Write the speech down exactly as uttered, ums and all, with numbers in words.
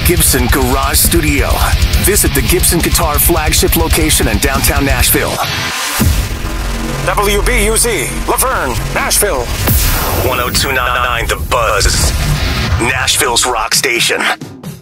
Gibson Garage Studio. Visit the Gibson Guitar flagship location in downtown Nashville. W B U Z, Laverne, Nashville. one oh two point nine The Buzz, Nashville's rock station.